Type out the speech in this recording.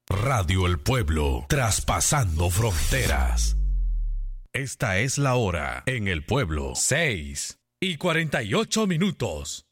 Radio El Pueblo, traspasando fronteras. Esta es la hora en El Pueblo, 6:48.